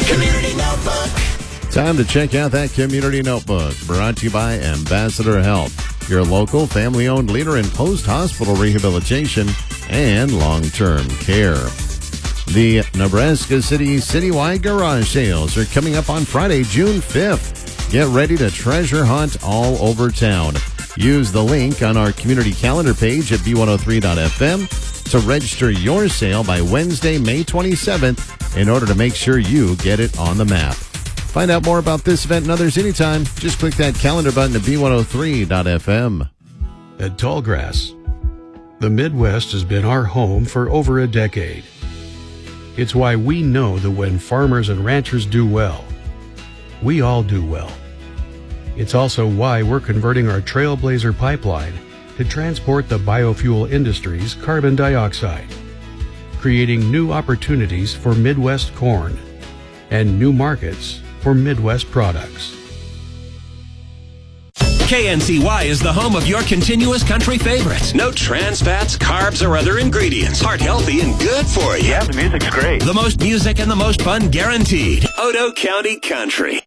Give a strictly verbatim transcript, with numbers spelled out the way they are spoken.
Community Notebook. Time to check out that Community Notebook, brought to you by Ambassador Health, your local family-owned leader in post-hospital rehabilitation and long-term care. The Nebraska City Citywide Garage Sales are coming up on Friday, June fifth. Get ready to treasure hunt all over town. Use the link on our community calendar page at B one oh three dot F M to register your sale by Wednesday, May twenty-seventh in order to make sure you get it on the map. Find out more about this event and others anytime. Just click that calendar button at B one oh three dot F M. At Tallgrass, the Midwest has been our home for over a decade. It's why we know that when farmers and ranchers do well, we all do well. It's also why we're converting our Trailblazer pipeline to transport the biofuel industry's carbon dioxide, creating new opportunities for Midwest corn and new markets for Midwest products. K N C Y is the home of your continuous country favorites. No trans fats, carbs, or other ingredients. Heart healthy and good for you. Yeah, the music's great. The most music and the most fun guaranteed. Odo County Country.